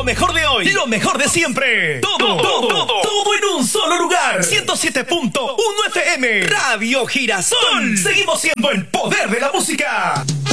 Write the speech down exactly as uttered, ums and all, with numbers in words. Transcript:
mejor de hoy, lo mejor de siempre. Todo, todo, todo, todo en un solo lugar. ciento siete punto uno F M. Radio Girasol. Seguimos siendo el poder de la música.